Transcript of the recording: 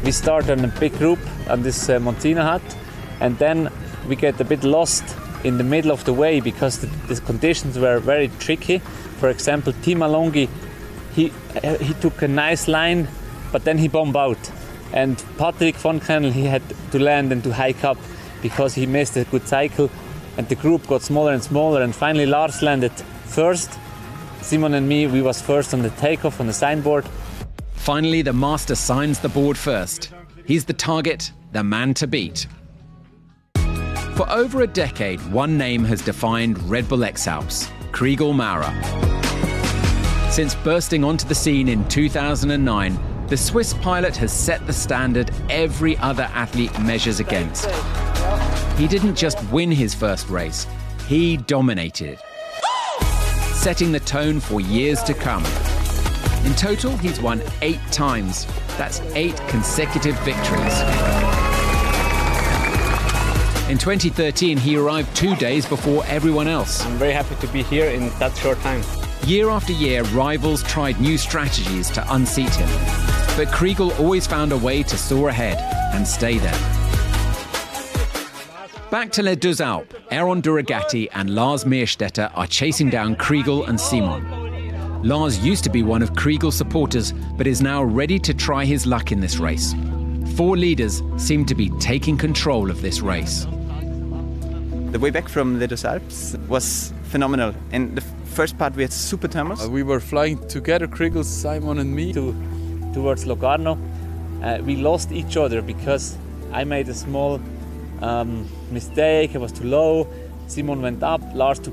We start on a big group on this Montina hut, and then we get a bit lost in the middle of the way because the conditions were very tricky. For example, Timo Alongi, he took a nice line, but then he bombed out. And Patrick von Krenel, he had to land and to hike up because he missed a good cycle, and the group got smaller and smaller, and finally Lars landed first. Simon and me, we was first on the takeoff on the signboard. Finally, the master signs the board first. He's the target, the man to beat. For over a decade, one name has defined Red Bull X-Alps, Kriegel Maurer. Since bursting onto the scene in 2009, the Swiss pilot has set the standard every other athlete measures against. He didn't just win his first race, he dominated, setting the tone for years to come. In total, he's won 8 times. That's 8 consecutive victories. In 2013, he arrived 2 days before everyone else. I'm very happy to be here in that short time. Year after year, rivals tried new strategies to unseat him. But Kriegel always found a way to soar ahead and stay there. Back to Les Deux Alpes, Aaron Duragatti and Lars Meerstetter are chasing down Kriegel and Simon. Lars used to be one of Kriegel's supporters, but is now ready to try his luck in this race. 4 leaders seem to be taking control of this race. The way back from Les Deux Alpes was phenomenal. In the first part we had super thermals. We were flying together, Kriegel, Simon and me. Towards Locarno. We lost each other because I made a small mistake, I was too low. Simon went up, Lars took